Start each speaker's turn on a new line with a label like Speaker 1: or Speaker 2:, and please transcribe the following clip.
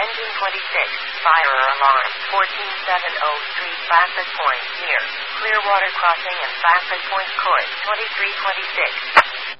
Speaker 1: Engine 26, fire alarm, 14703 Placid Point, near Clearwater Crossing and Placid Point Court, 2326.